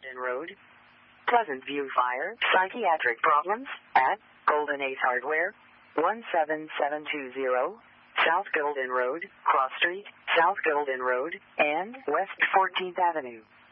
Golden Road. Pleasant View Fire, psychiatric problems at Golden Ace Hardware, 17720 South Golden Road, Cross Street, South Golden Road, and West 14th Avenue.